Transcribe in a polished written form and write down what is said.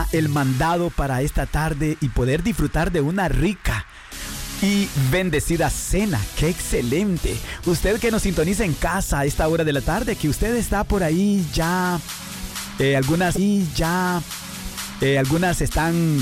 ya el mandado para esta tarde y poder disfrutar de una rica y bendecida cena. ¡Qué excelente! Usted que nos sintoniza en casa a esta hora de la tarde, que usted está por ahí ya, algunas están